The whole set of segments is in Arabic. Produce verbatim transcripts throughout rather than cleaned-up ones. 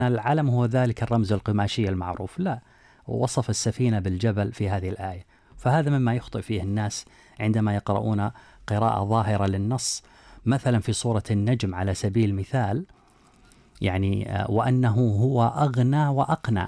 العلم هو ذلك الرمز القماشي المعروف، لا، وصف السفينة بالجبل في هذه الآية. فهذا مما يخطئ فيه الناس عندما يقرؤون قراءة ظاهرة للنص. مثلا في سورة النجم على سبيل المثال، يعني وأنه هو أغنى وأقنى،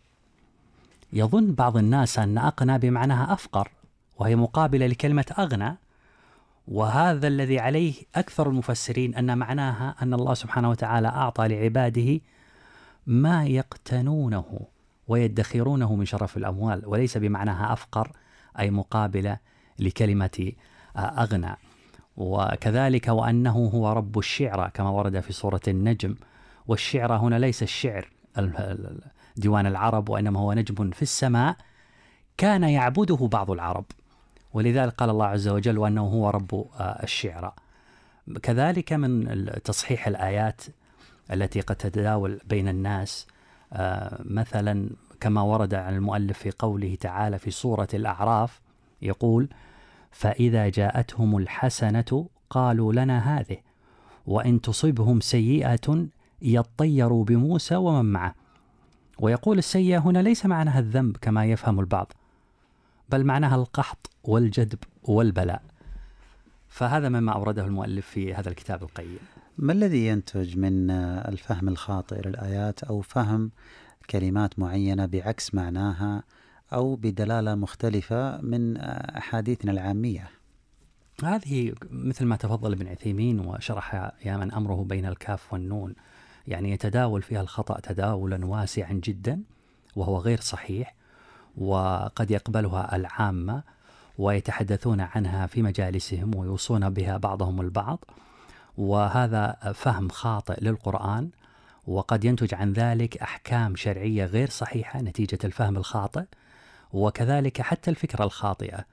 يظن بعض الناس أن أقنى بمعناها أفقر، وهي مقابلة لكلمة أغنى، وهذا الذي عليه أكثر المفسرين أن معناها أن الله سبحانه وتعالى أعطى لعباده ما يقتنونه ويدخرونه من شرف الأموال، وليس بمعناها أفقر أي مقابلة لكلمة أغنى. وكذلك وأنه هو رب الشعرى كما ورد في سورة النجم، والشعرى هنا ليس الشعر ديوان العرب، وإنما هو نجم في السماء كان يعبده بعض العرب، ولذلك قال الله عز وجل وأنه هو رب الشعرى. كذلك من تصحيح الآيات التي قد تتداول بين الناس، مثلا كما ورد عن المؤلف في قوله تعالى في سورة الأعراف يقول: فإذا جاءتهم الحسنة قالوا لنا هذه وإن تصبهم سيئة يطيروا بموسى ومن معه. ويقول السيئة هنا ليس معناها الذنب كما يفهم البعض، بل معناها القحط والجدب والبلاء. فهذا مما أورده المؤلف في هذا الكتاب القيم. ما الذي ينتج من الفهم الخاطئ للآيات أو فهم كلمات معينة بعكس معناها أو بدلالة مختلفة من أحاديثنا العامية؟ هذه مثل ما تفضل ابن عثيمين وشرح يا من أمره بين الكاف والنون، يعني يتداول فيها الخطأ تداولا واسعا جدا، وهو غير صحيح، وقد يقبلها العامة ويتحدثون عنها في مجالسهم ويوصون بها بعضهم البعض، وهذا فهم خاطئ للقرآن، وقد ينتج عن ذلك أحكام شرعية غير صحيحة نتيجة الفهم الخاطئ، وكذلك حتى الفكرة الخاطئة.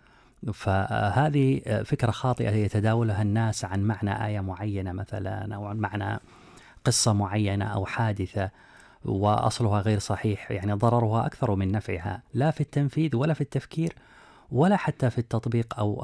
فهذه فكرة خاطئة يتداولها الناس عن معنى آية معينة مثلا، أو عن معنى قصة معينة أو حادثة، وأصلها غير صحيح، يعني ضررها أكثر من نفعها، لا في التنفيذ ولا في التفكير ولا حتى في التطبيق أو